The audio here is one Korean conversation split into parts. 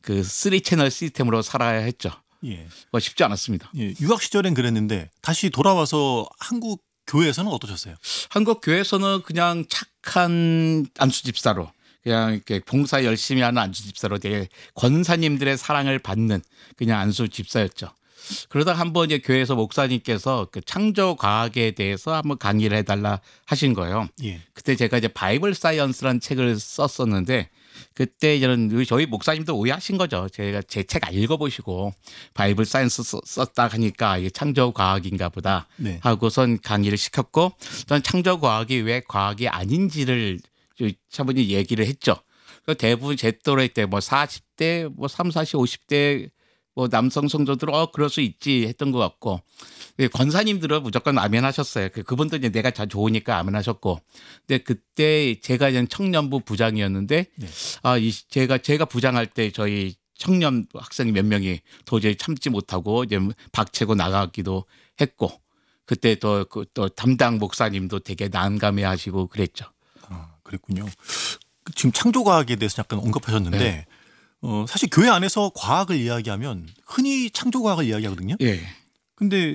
그 3채널 시스템으로 살아야 했죠. 예. 쉽지 않았습니다. 예. 유학 시절엔 그랬는데 다시 돌아와서 한국 교회에서는 어떠셨어요? 한국 교회에서는 그냥 착한 안수 집사로 그냥 이렇게 봉사 열심히 하는 안수 집사로 되게 권사님들의 사랑을 받는 그냥 안수 집사였죠. 그러다 한번 이제 교회에서 목사님께서 그 창조 과학에 대해서 한번 강의를 해달라 하신 거예요. 예. 그때 제가 이제 바이블 사이언스라는 책을 썼었는데 그때 이런 저희 목사님도 오해하신 거죠. 제가 제 책 안 읽어보시고 바이블 사이언스 썼다 하니까 이게 창조 과학인가 보다 네. 하고선 강의를 시켰고 저는 창조 과학이 왜 과학이 아닌지를 차분히 얘기를 했죠. 대부분 제 또래 때 뭐 40대 뭐 3, 40, 50대 뭐 남성 성도들은 그럴 수 있지 했던 것 같고 권사님들은 무조건 아멘하셨어요. 그분도 이제 내가 잘 좋으니까 아멘하셨고. 근데 그때 제가 이제 청년부 부장이었는데 네. 제가 부장할 때 저희 청년 학생이 몇 명이 도저히 참지 못하고 이제 박치고 나가기도 했고 그때 또 담당 목사님도 되게 난감해하시고 그랬죠. 아, 그랬군요. 지금 창조과학에 대해서 약간 언급하셨는데 네. 사실 교회 안에서 과학을 이야기하면 흔히 창조과학을 이야기하거든요. 예. 근데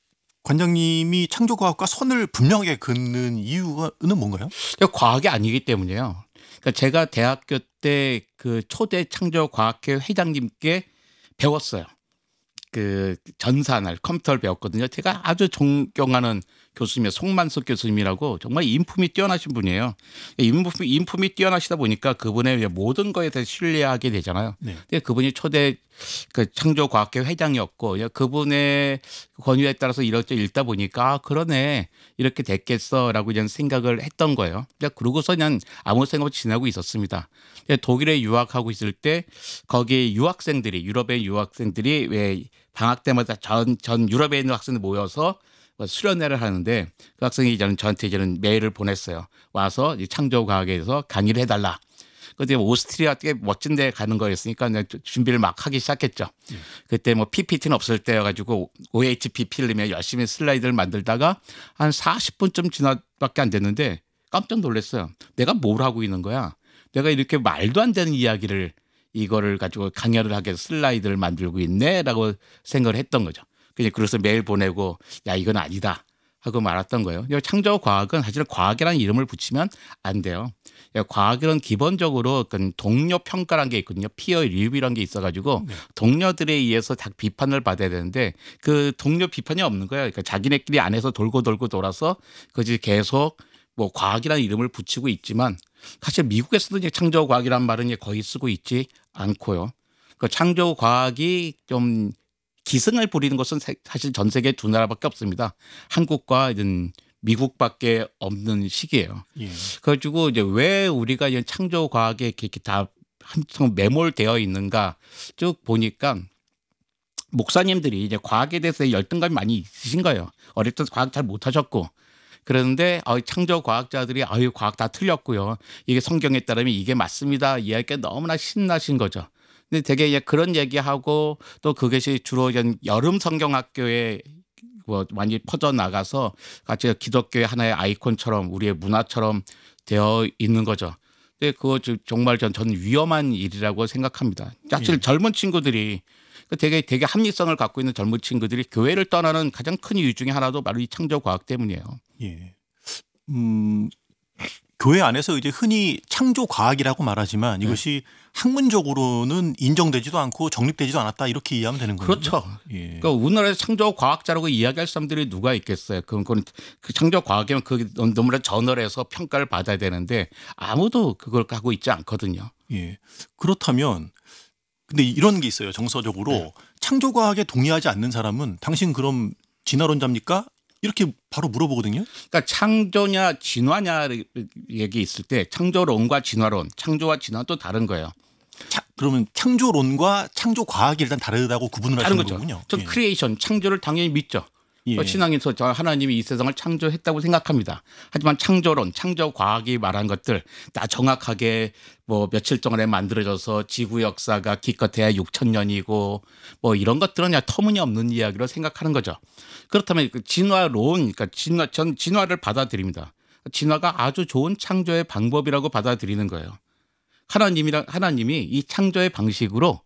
관장님이 창조과학과 선을 분명하게 긋는 이유는 뭔가요? 과학이 아니기 때문이에요. 그러니까 제가 대학교 때 그 초대 창조과학회 회장님께 배웠어요. 그 전산을 컴퓨터를 배웠거든요. 제가 아주 존경하는 교수님이 송만석 교수님이라고 정말 인품이 뛰어나신 분이에요. 인품이 뛰어나시다 보니까 그분의 모든 거에 대해서 신뢰하게 되잖아요. 네. 근데 그분이 초대 그 창조과학회 회장이었고 그분의 권유에 따라서 이렇게 읽다 보니까 그러네 이렇게 됐겠어라고 이제 생각을 했던 거예요. 그러고서 그냥 아무 생각 없이 지나고 있었습니다. 독일에 유학하고 있을 때 거기 유럽의 유학생들이 왜 방학 때마다 전 유럽에 있는 학생들 모여서 수련회를 하는데 그 학생이 저한테 메일을 보냈어요. 와서 창조과학에 대해서 강의를 해달라. 그때 오스트리아 꽤 멋진 데 가는 거였으니까 준비를 막 하기 시작했죠. 그때 뭐 PPT는 없을 때여가지고 OHP 필름에 열심히 슬라이드를 만들다가 한 40분쯤 지나밖에 안 됐는데 깜짝 놀랐어요. 내가 뭘 하고 있는 거야? 내가 이렇게 말도 안 되는 이야기를 이거를 가지고 강연을 하게 해서 슬라이드를 만들고 있네라고 생각을 했던 거죠. 그래서 메일 보내고 야 이건 아니다 하고 말았던 거예요. 창조과학은 사실 과학이라는 이름을 붙이면 안 돼요. 과학은 기본적으로 동료 평가라는 게 있거든요. 피어 리뷰라는 게 있어가지고 동료들에 의해서 다 비판을 받아야 되는데 그 동료 비판이 없는 거예요. 그러니까 자기네끼리 안에서 돌고 돌아서 그것이 계속 뭐 과학이라는 이름을 붙이고 있지만 사실 미국에서도 이제 창조과학이라는 말은 거의 쓰고 있지 않고요. 그 창조과학이 좀 기승을 부리는 것은 사실 전 세계 두 나라밖에 없습니다. 한국과 미국밖에 없는 시기예요. 예. 그래가지고 이제 왜 우리가 이제 창조과학에 이렇게 다 한층 매몰되어 있는가 쭉 보니까 목사님들이 이제 과학에 대해서 열등감이 많이 있으신 거예요. 어릴 때 과학 잘 못하셨고. 그런데 창조과학자들이 과학 다 틀렸고요. 이게 성경에 따르면 이게 맞습니다. 이야기가 너무나 신나신 거죠. 근데 되게 그런 얘기하고 또 그것이 주로 여름 성경학교에 많이 퍼져 나가서 같이 기독교의 하나의 아이콘처럼 우리의 문화처럼 되어 있는 거죠. 근데 그거 정말 전 위험한 일이라고 생각합니다. 사실 젊은 친구들이 되게 합리성을 갖고 있는 젊은 친구들이 교회를 떠나는 가장 큰 이유 중에 하나도 바로 이 창조과학 때문이에요. 예. 교회 안에서 이제 흔히 창조과학이라고 말하지만 이것이 학문적으로는 인정되지도 않고 정립되지도 않았다 이렇게 이해하면 되는 거죠. 그렇죠. 예. 그러니까 우리나라에서 창조과학자라고 이야기할 사람들이 누가 있겠어요. 그건 그 창조과학이면 그 너무나 저널에서 평가를 받아야 되는데 아무도 그걸 하고 있지 않거든요. 예. 그렇다면 근데 이런 게 있어요. 정서적으로 창조과학에 동의하지 않는 사람은 당신 그럼 진화론자입니까? 이렇게 바로 물어보거든요. 그러니까 창조냐 진화냐 얘기 있을 때 창조론과 진화론, 창조와 진화는 또 다른 거예요. 그러면 창조론과 창조과학이 일단 다르다고 구분을 하시는 거군요. 전 크리에이션, 창조를 당연히 믿죠. 예. 신앙에서 하나님이 이 세상을 창조했다고 생각합니다. 하지만 창조론, 창조과학이 말한 것들 다 정확하게 뭐 며칠 동안에 만들어져서 지구 역사가 기껏해야 6,000년이고 뭐 이런 것들은 그냥 터무니없는 이야기로 생각하는 거죠. 그렇다면 진화론, 그러니까 전 진화를 받아들입니다. 진화가 아주 좋은 창조의 방법이라고 받아들이는 거예요. 하나님이 이 창조의 방식으로